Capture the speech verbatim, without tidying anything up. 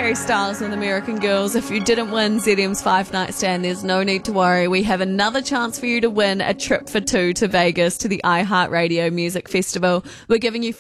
Harry Styles and American Girls. If you didn't win Z M's Five Night Stand, there's no need to worry. We have another chance for you to win a trip for two to Vegas to the iHeartRadio Music Festival. We're giving you